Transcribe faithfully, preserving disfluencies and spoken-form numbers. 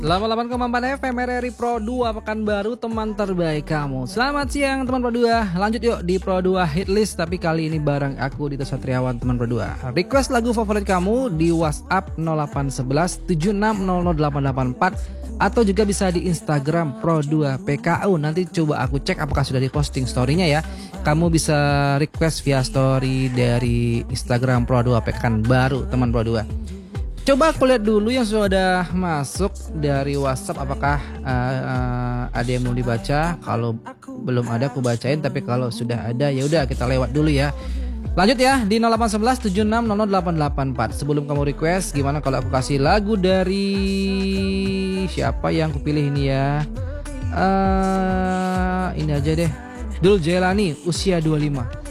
delapan puluh delapan koma empat F M R R I Pro dua Pekanbaru, teman terbaik kamu. Selamat siang teman Pro dua. Lanjut yuk di Pro dua Hitlist, tapi kali ini bareng aku Dito Satriawan teman Pro dua. Request lagu favorit kamu di WhatsApp nol delapan satu satu tujuh enam nol nol delapan delapan empat atau juga bisa di Instagram Pro dua P K U. Nanti coba aku cek apakah sudah diposting story-nya ya. Kamu bisa request via story dari Instagram Pro dua Pekanbaru teman Pro dua. Coba aku lihat dulu yang sudah masuk dari WhatsApp, apakah uh, uh, ada yang mau dibaca. Kalau belum ada aku bacain, tapi kalau sudah ada ya udah kita lewat dulu ya. Lanjut ya di nol delapan satu satu tujuh enam nol nol delapan delapan empat. Sebelum kamu request, gimana kalau aku kasih lagu dari siapa yang aku pilih ini ya? Uh, ini aja deh. Dul Jelani, Usia dua puluh lima.